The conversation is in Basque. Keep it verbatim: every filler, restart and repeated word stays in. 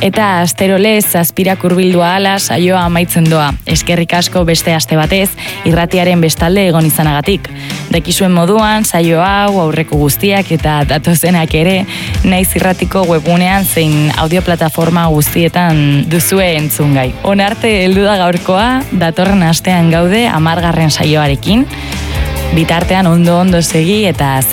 Eta asterolez zazpirak urbildua ala saioa amaitzen doa. Eskerrik asko beste aste batez, irratiaren bestalde egon izanagatik. Dakizuen moduan, saio hau, aurreko guztiak eta datozenak ere, naiz irratiko webgunean zein audioplataforma guztietan duzue entzungai. Onarte heldu da gaurkoa, datorren astean gaude hamargarren saioarekin. Bitartean ondo ondo segi eta